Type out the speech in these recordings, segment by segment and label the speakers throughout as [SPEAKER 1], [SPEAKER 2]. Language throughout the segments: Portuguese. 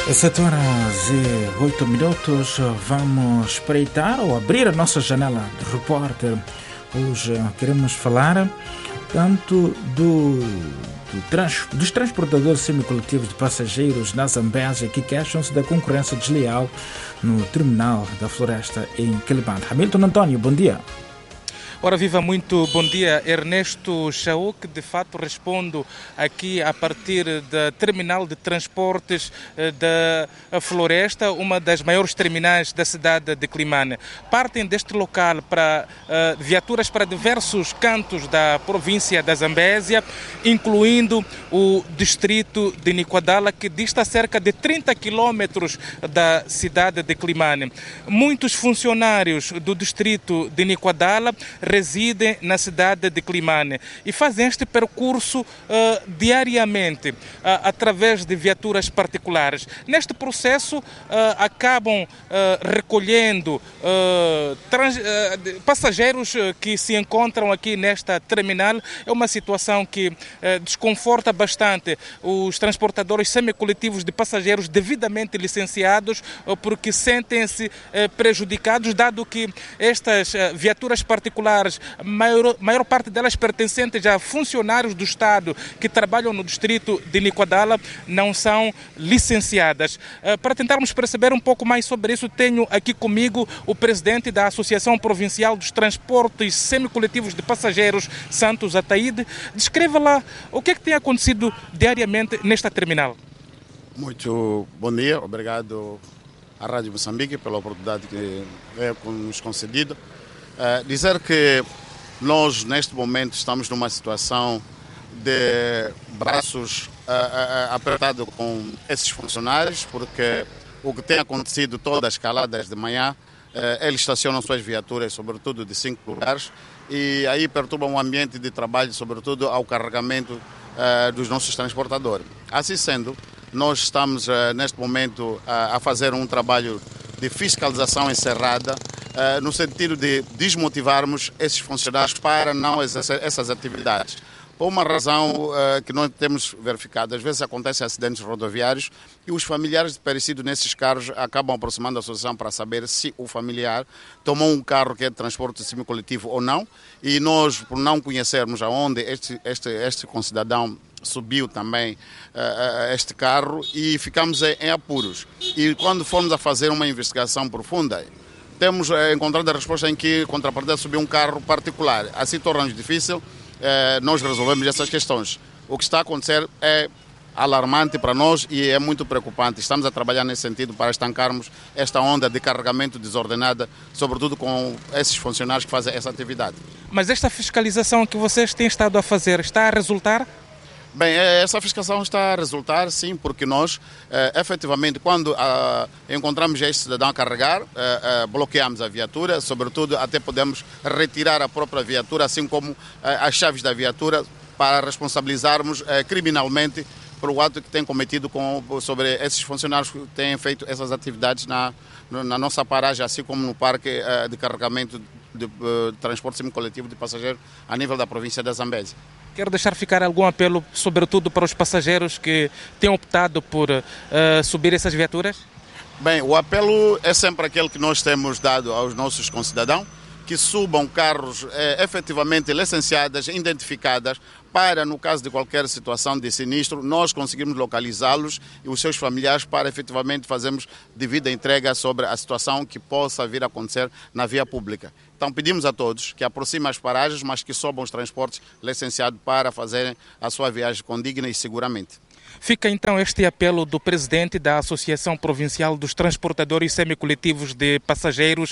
[SPEAKER 1] 7h08, vamos espreitar ou abrir a nossa janela de repórter. Hoje queremos falar tanto dos transportadores semicoletivos de passageiros na Zambésia que queixam-se da concorrência desleal no terminal da Floresta em Quelimane. Hamilton António, bom dia.
[SPEAKER 2] Ora viva, muito bom dia. Ernesto Chauk, de fato respondo aqui a partir da terminal de transportes da Floresta, uma das maiores terminais da cidade de Quelimane. Partem deste local para viaturas para diversos cantos da província da Zambésia, incluindo o distrito de Niquadala, que dista cerca de 30 quilômetros da cidade de Quelimane. Muitos funcionários do distrito de Niquadala residem na cidade de Quelimane e fazem este percurso diariamente através de viaturas particulares. Neste processo acabam recolhendo passageiros que se encontram aqui nesta terminal. É uma situação que desconforta bastante os transportadores semicoletivos de passageiros devidamente licenciados, porque sentem-se prejudicados, dado que estas viaturas particulares, a maior parte delas pertencentes a funcionários do Estado que trabalham no distrito de Niquadala, não são licenciadas. Para tentarmos perceber um pouco mais sobre isso, tenho aqui comigo o presidente da Associação Provincial dos Transportes Semicoletivos de Passageiros, Santos Ataíde. Descreva lá o que é que tem acontecido diariamente nesta terminal.
[SPEAKER 3] Muito bom dia, obrigado à Rádio Moçambique pela oportunidade que nos concedido. Dizer que nós, neste momento, estamos numa situação de braços apertados com esses funcionários, porque o que tem acontecido todas as caladas de manhã, eles estacionam suas viaturas, sobretudo de 5 lugares, e aí perturbam o ambiente de trabalho, sobretudo ao carregamento dos nossos transportadores. Assim sendo, nós estamos, neste momento, a fazer um trabalho de fiscalização encerrada, no sentido de desmotivarmos esses funcionários para não exercer essas atividades. Por uma razão que nós temos verificado, às vezes acontecem acidentes rodoviários e os familiares de perecidos nesses carros acabam aproximando a associação para saber se o familiar tomou um carro que é de transporte semicoletivo ou não, e nós, por não conhecermos aonde este concidadão subiu também este carro, e ficamos em apuros. E quando formos a fazer uma investigação profunda, temos encontrado a resposta em que a contrapartida subiu um carro particular. Assim torna-nos difícil nós resolvemos essas questões. O que está a acontecer é alarmante para nós e é muito preocupante. Estamos a trabalhar nesse sentido para estancarmos esta onda de carregamento desordenada, sobretudo com esses funcionários que fazem essa atividade.
[SPEAKER 2] Mas esta fiscalização que vocês têm estado a fazer está a resultar?
[SPEAKER 3] Bem, essa fiscalização está a resultar, sim, porque nós, efetivamente, quando encontramos este cidadão a carregar, bloqueamos a viatura, sobretudo até podemos retirar a própria viatura, assim como as chaves da viatura, para responsabilizarmos criminalmente pelo ato que tem cometido sobre esses funcionários que têm feito essas atividades na nossa paragem, assim como no parque de carregamento de transporte semicoletivo de passageiros a nível da província da Zambésia.
[SPEAKER 2] Quero deixar ficar algum apelo, sobretudo para os passageiros que têm optado por subir essas viaturas?
[SPEAKER 3] Bem, o apelo é sempre aquele que nós temos dado aos nossos concidadãos, que subam carros efetivamente licenciadas, identificadas, para, no caso de qualquer situação de sinistro, nós conseguirmos localizá-los e os seus familiares para efetivamente fazermos devida entrega sobre a situação que possa vir a acontecer na via pública. Então pedimos a todos que aproximem as paragens, mas que sobam os transportes licenciados para fazerem a sua viagem condigna e seguramente.
[SPEAKER 2] Fica então este apelo do presidente da Associação Provincial dos Transportadores Semicoletivos de Passageiros,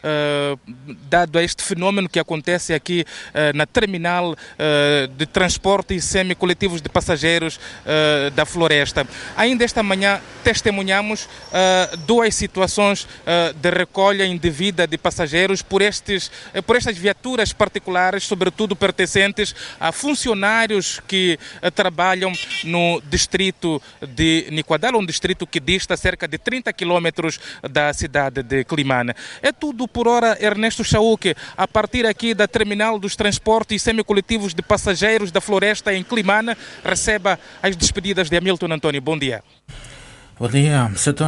[SPEAKER 2] dado a este fenômeno que acontece aqui na terminal de transporte semicoletivos de passageiros da Floresta. Ainda esta manhã testemunhamos duas situações de recolha indevida de passageiros por estas viaturas particulares, sobretudo pertencentes a funcionários que trabalham no distrito de Niquadala, um distrito que dista cerca de 30 quilômetros da cidade de Quelimane. É tudo por hora, Ernesto Chauk, a partir aqui da terminal dos transportes semicoletivos de passageiros da Floresta em Quelimane. Receba as despedidas de Hamilton António. Bom dia.
[SPEAKER 1] Bom dia,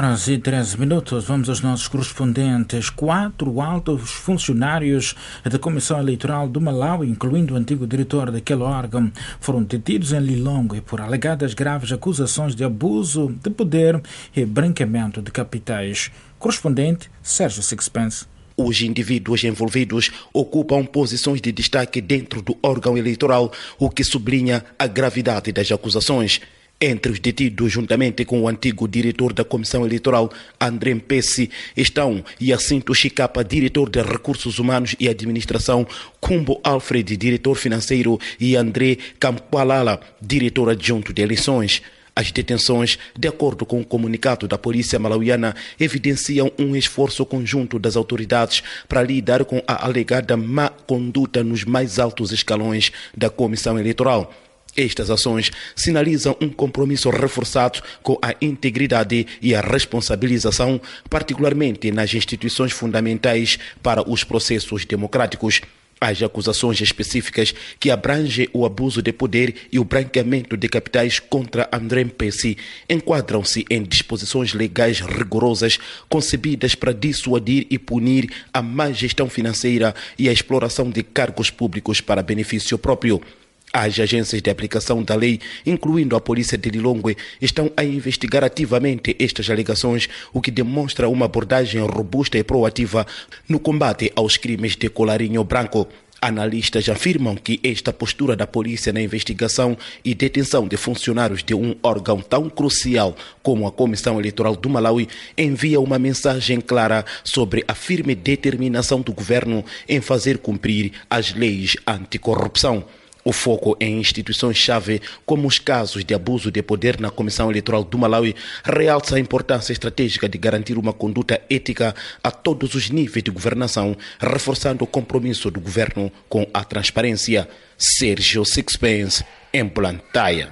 [SPEAKER 1] 7h13. Vamos aos nossos correspondentes. 4 altos funcionários da Comissão Eleitoral do Malawi, incluindo o antigo diretor daquele órgão, foram detidos em Lilongwe por alegadas graves acusações de abuso de poder e branqueamento de capitais. Correspondente Sérgio Sixpence.
[SPEAKER 4] Os indivíduos envolvidos ocupam posições de destaque dentro do órgão eleitoral, o que sublinha a gravidade das acusações. Entre os detidos, juntamente com o antigo diretor da Comissão Eleitoral, André Mpesi, estão Jacinto Chicapa, diretor de Recursos Humanos e Administração, Kumbo Alfred, diretor financeiro, e André Kamkwalala, diretor adjunto de eleições. As detenções, de acordo com o comunicado da polícia malauiana, evidenciam um esforço conjunto das autoridades para lidar com a alegada má conduta nos mais altos escalões da Comissão Eleitoral. Estas ações sinalizam um compromisso reforçado com a integridade e a responsabilização, particularmente nas instituições fundamentais para os processos democráticos. As acusações específicas que abrangem o abuso de poder e o branqueamento de capitais contra André Mpesi enquadram-se em disposições legais rigorosas concebidas para dissuadir e punir a má gestão financeira e a exploração de cargos públicos para benefício próprio. As agências de aplicação da lei, incluindo a polícia de Lilongwe, estão a investigar ativamente estas alegações, o que demonstra uma abordagem robusta e proativa no combate aos crimes de colarinho branco. Analistas afirmam que esta postura da polícia na investigação e detenção de funcionários de um órgão tão crucial como a Comissão Eleitoral do Malawi envia uma mensagem clara sobre a firme determinação do governo em fazer cumprir as leis anticorrupção. O foco em instituições-chave, como os casos de abuso de poder na Comissão Eleitoral do Malawi, realça a importância estratégica de garantir uma conduta ética a todos os níveis de governação, reforçando o compromisso do governo com a transparência. Sérgio Sixpence, em Blantyre.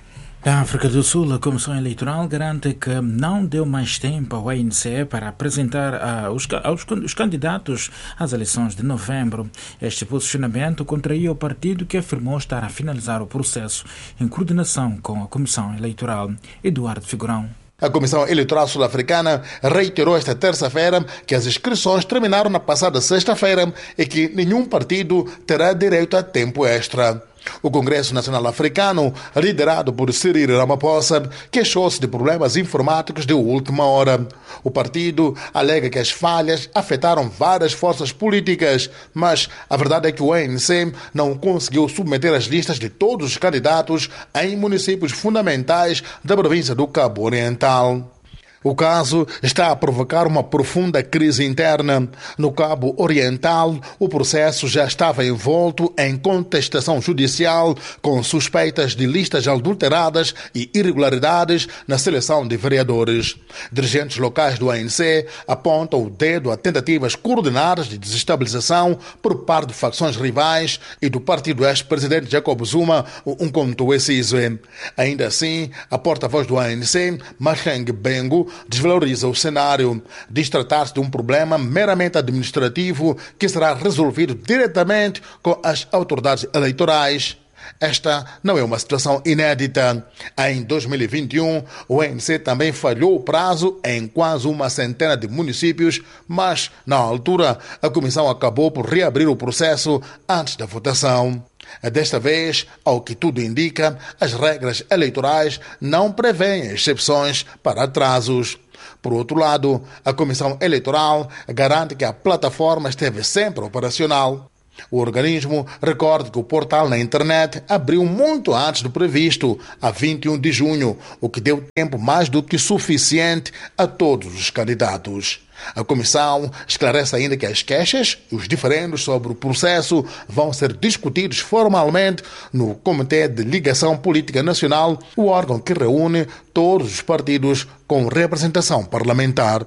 [SPEAKER 1] Da África do Sul, a Comissão Eleitoral garante que não deu mais tempo ao ANC para apresentar os candidatos às eleições de novembro. Este posicionamento contraria o partido que afirmou estar a finalizar o processo em coordenação com a Comissão Eleitoral. Eduardo Figurão.
[SPEAKER 5] A Comissão Eleitoral Sul-Africana reiterou esta terça-feira que as inscrições terminaram na passada sexta-feira e que nenhum partido terá direito a tempo extra. O Congresso Nacional Africano, liderado por Cyril Ramaphosa, queixou-se de problemas informáticos de última hora. O partido alega que as falhas afetaram várias forças políticas, mas a verdade é que o ANC não conseguiu submeter as listas de todos os candidatos em municípios fundamentais da província do Cabo Oriental. O caso está a provocar uma profunda crise interna. No Cabo Oriental, o processo já estava envolto em contestação judicial com suspeitas de listas adulteradas e irregularidades na seleção de vereadores. Dirigentes locais do ANC apontam o dedo a tentativas coordenadas de desestabilização por parte de facções rivais e do partido ex-presidente Jacob Zuma, um Umkhonto weSizwe. Ainda assim, a porta-voz do ANC, Maheng Bengu, desvaloriza o cenário. Diz tratar-se de um problema meramente administrativo que será resolvido diretamente com as autoridades eleitorais. Esta não é uma situação inédita. Em 2021, o ANC também falhou o prazo em quase uma centena de municípios, mas, na altura, a Comissão acabou por reabrir o processo antes da votação. Desta vez, ao que tudo indica, as regras eleitorais não prevêem exceções para atrasos. Por outro lado, a Comissão Eleitoral garante que a plataforma esteve sempre operacional. O organismo recorda que o portal na internet abriu muito antes do previsto, a 21 de junho, o que deu tempo mais do que suficiente a todos os candidatos. A comissão esclarece ainda que as queixas e os diferendos sobre o processo vão ser discutidos formalmente no Comitê de Ligação Política Nacional, o órgão que reúne todos os partidos com representação parlamentar.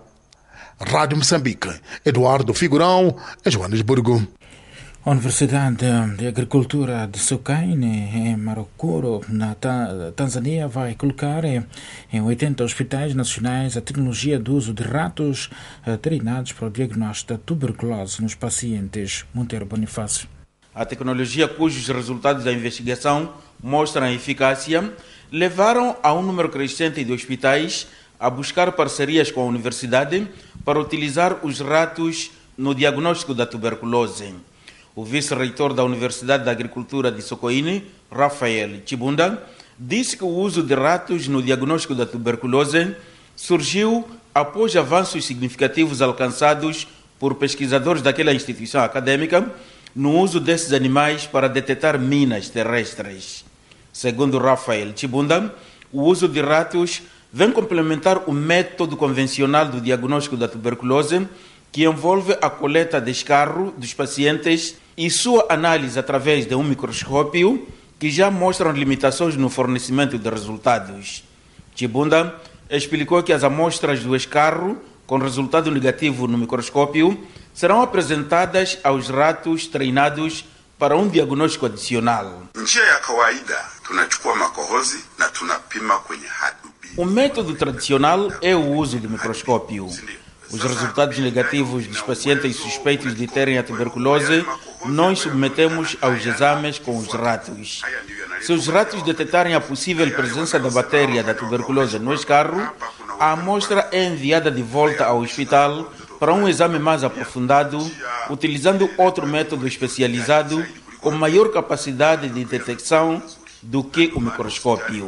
[SPEAKER 5] Rádio Moçambique, Eduardo Figurão, Joanesburgo.
[SPEAKER 1] A Universidade de Agricultura de Sokaine, em Marokoro, na Tanzânia, vai colocar em 80 hospitais nacionais a tecnologia do uso de ratos treinados para o diagnóstico da tuberculose nos pacientes. Monteiro Bonifácio.
[SPEAKER 6] A tecnologia cujos resultados da investigação mostram a eficácia levaram a um número crescente de hospitais a buscar parcerias com a universidade para utilizar os ratos no diagnóstico da tuberculose. O vice-reitor da Universidade da Agricultura de Socoine, Rafael Chibunda, disse que o uso de ratos no diagnóstico da tuberculose surgiu após avanços significativos alcançados por pesquisadores daquela instituição acadêmica no uso desses animais para detectar minas terrestres. Segundo Rafael Chibunda, o uso de ratos vem complementar o método convencional do diagnóstico da tuberculose, que envolve a coleta de escarro dos pacientes e sua análise através de um microscópio, que já mostram limitações no fornecimento de resultados. Chibunda explicou que as amostras do escarro, com resultado negativo no microscópio, serão apresentadas aos ratos treinados para um diagnóstico adicional. O método tradicional é o uso do microscópio. Os resultados negativos dos pacientes suspeitos de terem a tuberculose nós submetemos aos exames com os ratos. Se os ratos detectarem a possível presença da bactéria da tuberculose no escarro, a amostra é enviada de volta ao hospital para um exame mais aprofundado, utilizando outro método especializado com maior capacidade de detecção do que o microscópio.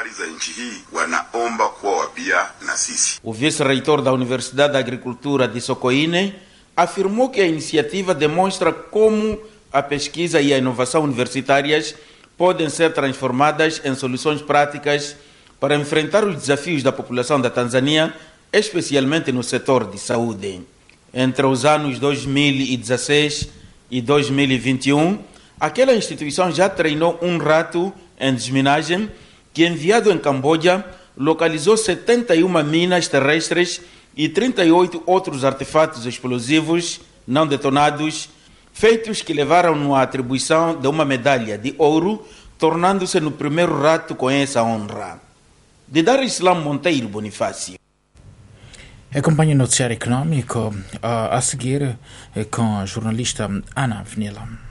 [SPEAKER 6] O vice-reitor da Universidade da Agricultura de Socoine afirmou que a iniciativa demonstra como a pesquisa e a inovação universitárias podem ser transformadas em soluções práticas para enfrentar os desafios da população da Tanzânia, especialmente no setor de saúde. Entre os anos 2016 e 2021, aquela instituição já treinou um rato em desminagem que, enviado em Camboja, localizou 71 minas terrestres e 38 outros artefatos explosivos não detonados, feitos que levaram-no à atribuição de uma medalha de ouro, tornando-se no primeiro rato com essa honra. De Dar Islam Monteiro Bonifácio.
[SPEAKER 1] Acompanhe o noticiário econômico a seguir com a jornalista Ana Avenila.